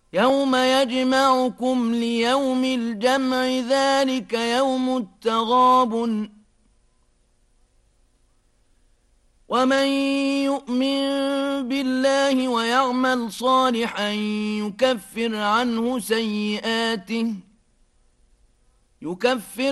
يوم يجمعكم ليوم الجمع ذلك يوم التغابن ومن يؤمن بالله ويعمل صالحا يكفر